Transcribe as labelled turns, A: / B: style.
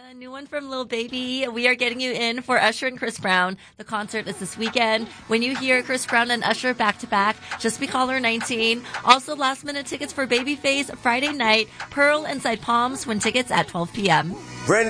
A: A new one from Lil Baby. We are getting you in for Usher and Chris Brown. The concert is this weekend. When you hear Chris Brown and Usher back to back, just be caller 19. Also, last minute tickets for Babyface Friday night. Pearl Inside Palms win tickets at 12 p.m.